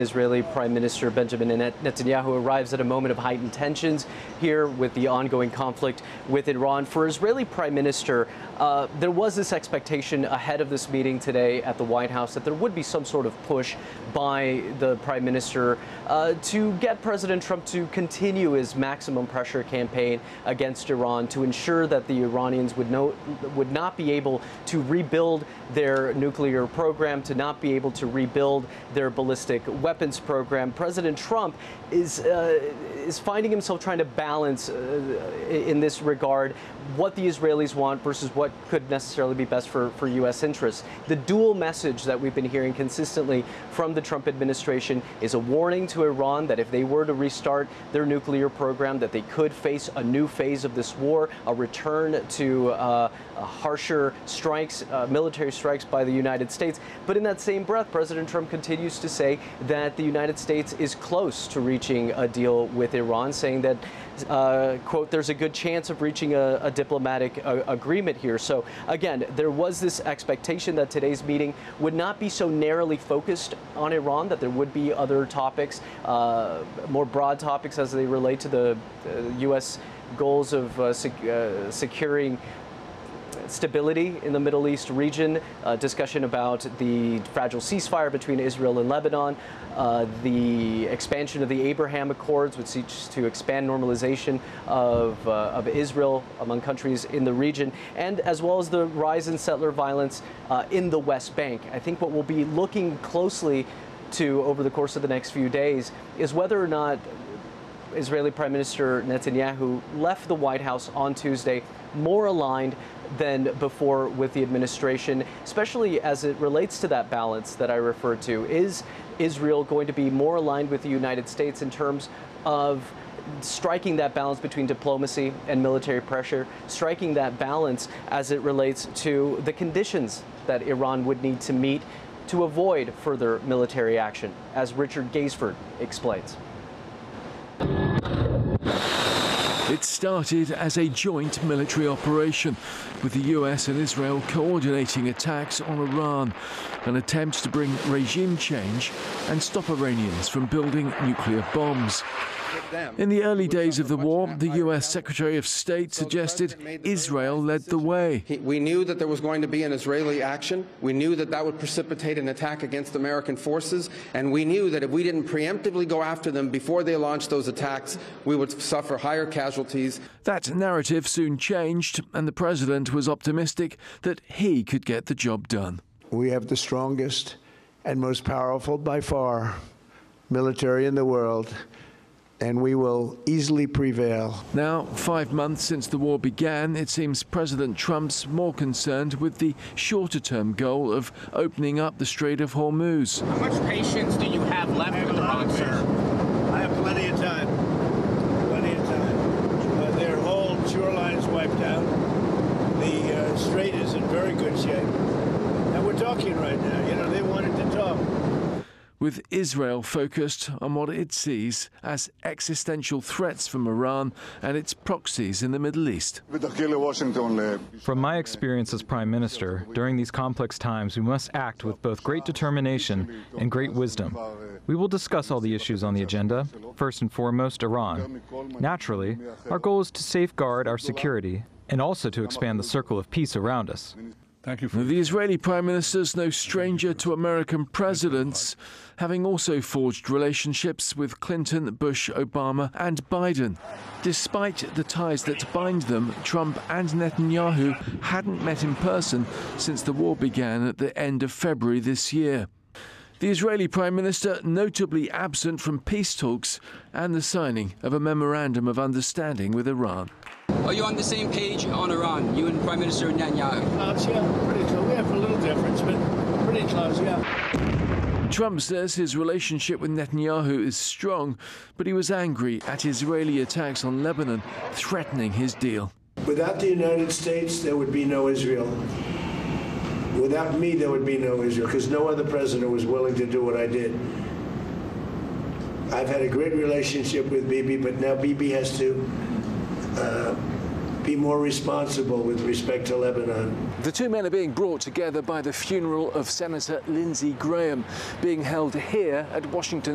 Israeli Prime Minister Benjamin Netanyahu arrives at a moment of heightened tensions here with the ongoing conflict with Iran. For Israeli Prime Minister, there was this expectation ahead of this meeting today at the White House that there would be some sort of push by the Prime Minister to get President Trump to continue his maximum pressure campaign against Iran to ensure that the Iranians would not be able to rebuild their nuclear program, to not be able to rebuild their ballistic weapons program. President Trump is finding himself trying to balance in this regard what the Israelis want versus what could necessarily be best for U.S. interests. The dual message that we've been hearing consistently from the Trump administration is a warning to Iran that if they were to restart their nuclear program, that they could face a new phase of this war, a return to harsher strikes, military strikes by the United States. But in that same breath, President Trump continues to say that the United States is close to reaching a deal with Iran, saying that, quote, there's a good chance of reaching a diplomatic agreement here. So again, there was this expectation that today's meeting would not be so narrowly focused on Iran, that there would be other topics, more broad topics as they relate to the U.S. goals of securing stability in the Middle East region, discussion about the fragile ceasefire between Israel and Lebanon, the expansion of the Abraham Accords, which seeks to expand normalization of Israel among countries in the region, and as well as the rise in settler violence in the West Bank. I think what we'll be looking closely to over the course of the next few days is whether or not Israeli Prime Minister Netanyahu left the White House on Tuesday more aligned than before with the administration, especially as it relates to that balance that I referred to. Is Israel going to be more aligned with the United States in terms of striking that balance between diplomacy and military pressure, striking that balance as it relates to the conditions that Iran would need to meet to avoid further military action, as Richard Gaisford explains? It started as a joint military operation, with the US and Israel coordinating attacks on Iran, an attempt to bring regime change and stop Iranians from building nuclear bombs. In the early days of the war, the US Secretary of State suggested Israel led the way. We knew that there was going to be an Israeli action. We knew that that would precipitate an attack against American forces. And we knew that if we didn't preemptively go after them before they launched those attacks, we would suffer higher casualties. That narrative soon changed, and the president was optimistic that he could get the job done. We have the strongest and most powerful, by far, military in the world, and we will easily prevail. Now, 5 months since the war began, it seems President Trump's more concerned with the shorter-term goal of opening up the Strait of Hormuz. How much patience do you have left with Iran, sir? I have plenty of time. Plenty of time. Their whole shoreline's wiped out. The strait is in very good shape. And we're talking right now. You know, they wanted to talk. With Israel focused on what it sees as existential threats from Iran and its proxies in the Middle East. From my experience as Prime Minister, during these complex times, we must act with both great determination and great wisdom. We will discuss all the issues on the agenda, first and foremost, Iran. Naturally, our goal is to safeguard our security and also to expand the circle of peace around us. Thank you. The Israeli Prime Minister is no stranger to American presidents, having also forged relationships with Clinton, Bush, Obama and Biden. Despite the ties that bind them, Trump and Netanyahu hadn't met in person since the war began at the end of February this year. The Israeli Prime Minister notably absent from peace talks and the signing of a memorandum of understanding with Iran. Are you on the same page on Iran, you and Prime Minister Netanyahu? Yeah, pretty close. We have a little difference, but pretty close, yeah. Trump says his relationship with Netanyahu is strong, but he was angry at Israeli attacks on Lebanon, threatening his deal. Without the United States, there would be no Israel. Without me, there would be no Israel, because no other president was willing to do what I did. I've had a great relationship with Bibi, but now Bibi has to be more responsible with respect to Lebanon. The two men are being brought together by the funeral of Senator Lindsey Graham, being held here at Washington